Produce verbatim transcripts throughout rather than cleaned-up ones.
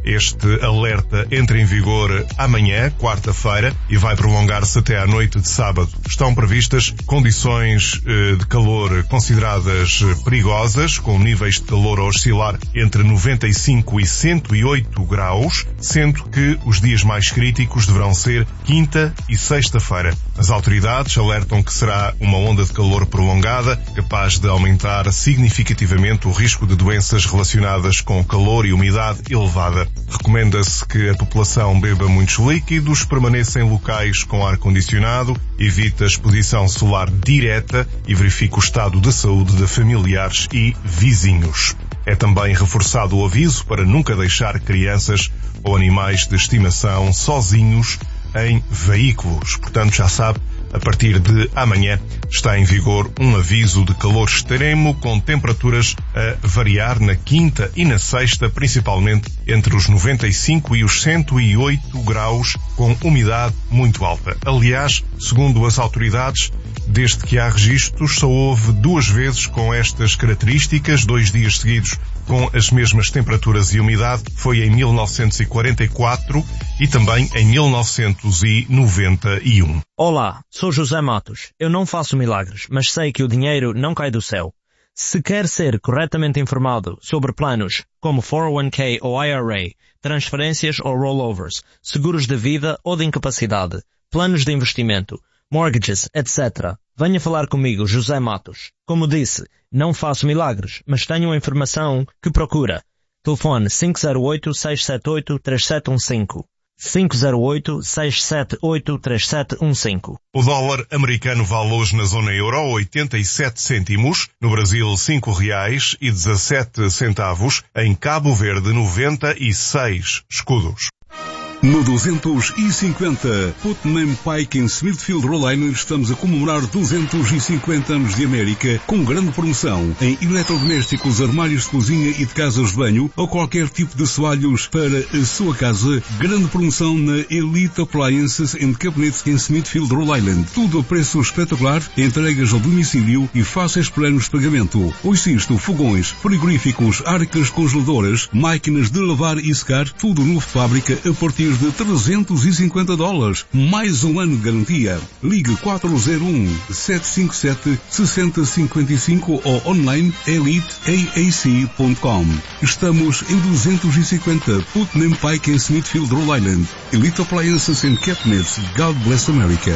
Este alerta entra em vigor amanhã, quarta-feira, e vai prolongar-se até à noite de sábado. Estão previstas condições eh, de calor consideradas perigosas, com níveis de calor a oscilar entre noventa e cinco e cento e oito graus, sendo que os dias mais críticos deverão ser quinta e sexta-feira. As autoridades alertam que será uma onda de calor prolongada, capaz de aumentar significativamente o risco de doenças relacionadas com calor e umidade elevada. Recomenda-se que a população beba muitos líquidos, permaneça em locais com ar-condicionado, evite a exposição solar direta e verifique o estado de saúde de familiares e vizinhos. É também reforçado o aviso para nunca deixar crianças ou animais de estimação sozinhos em veículos. Portanto, já sabe, a partir de amanhã está em vigor um aviso de calor extremo, com temperaturas a variar na quinta e na sexta, principalmente entre os noventa e cinco e os cento e oito graus, com umidade muito alta. Aliás, segundo as autoridades, desde que há registros, só houve duas vezes com estas características, dois dias seguidos com as mesmas temperaturas e umidade. Foi em mil novecentos e quarenta e quatro e também em mil novecentos e noventa e um. Olá, sou José Matos. Eu não faço milagres, mas sei que o dinheiro não cai do céu. Se quer ser corretamente informado sobre planos como quatro oh one k ou I R A, transferências ou rollovers, seguros de vida ou de incapacidade, planos de investimento, mortgages, etcétera, venha falar comigo, José Matos. Como disse, não faço milagres, mas tenho a informação que procura. Telefone cinco zero oito, seis sete oito, três sete um cinco. cinco zero oito, seis sete oito, três sete um cinco. O dólar americano vale hoje na zona euro oitenta e sete cêntimos, no Brasil cinco reais e dezassete centavos, em Cabo Verde noventa e seis escudos. No duzentos e cinquenta, Putnam Pike em Smithfield, Rhode Island, estamos a comemorar duzentos e cinquenta anos de América com grande promoção em eletrodomésticos, armários de cozinha e de casas de banho ou qualquer tipo de soalhos para a sua casa. Grande promoção na Elite Appliances and Cabinets em Smithfield, Rhode Island. Tudo a preço espetacular, entregas ao domicílio e fáceis planos de pagamento. Ouça isto: fogões, frigoríficos, arcas congeladoras, máquinas de lavar e secar, tudo novo de fábrica a partir de trezentos e cinquenta dólares. Mais um ano de garantia. Ligue quatro zero um, sete cinco sete, seis zero cinco cinco ou online elite a a c ponto com. Estamos em duzentos e cinquenta Putnam Pike em Smithfield, Rhode Island. Elite Appliances and Cabinets. God bless America.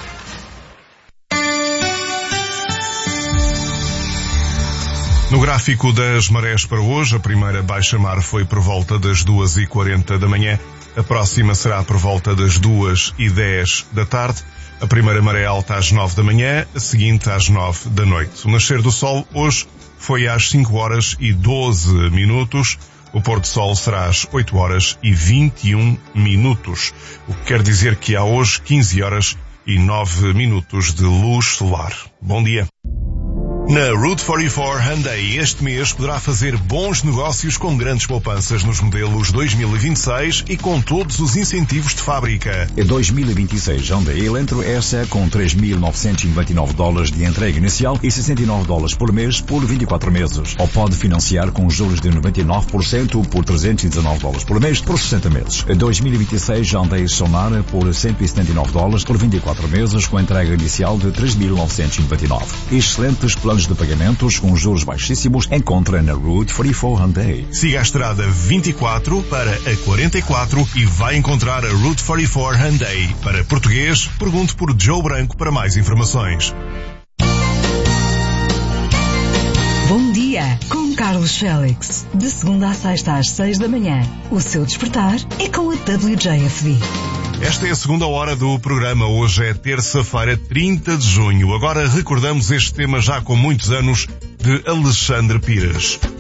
No gráfico das marés para hoje, a primeira baixa-mar foi por volta das duas e quarenta da manhã. A próxima será por volta das duas e dez da tarde. A primeira maré alta às nove da manhã, a seguinte às nove da noite. O nascer do sol hoje foi às cinco horas e doze minutos. O pôr do sol será às oito horas e vinte e um minutos. O que quer dizer que há hoje quinze horas e nove minutos de luz solar. Bom dia. Na Route quarenta e quatro Hyundai este mês poderá fazer bons negócios com grandes poupanças nos modelos dois mil e vinte e seis e com todos os incentivos de fábrica. Em dois mil e vinte e seis, Hyundai Elantra S com três mil novecentos e noventa e nove dólares de entrega inicial e sessenta e nove dólares por mês por vinte e quatro meses. Ou pode financiar com juros de noventa e nove por cento por trezentos e dezanove dólares por mês por sessenta meses. Em dois mil e vinte e seis, Hyundai Sonara por cento e setenta e nove dólares por vinte e quatro meses com entrega inicial de três mil novecentos e noventa e nove. Excelentes planos de pagamentos com juros baixíssimos encontra na Route quarenta e quatro Hyundai. Siga a estrada vinte e quatro para a quarenta e quatro e vai encontrar a Route quarenta e quatro Hyundai. Para português, pergunte por Joe Branco para mais informações. Bom dia, com Carlos Félix. De segunda a sexta às seis da manhã. O seu despertar é com a W J F D. Esta é a segunda hora do programa. Hoje é terça-feira, trinta de junho. Agora recordamos este tema já com muitos anos de Alexandre Pires.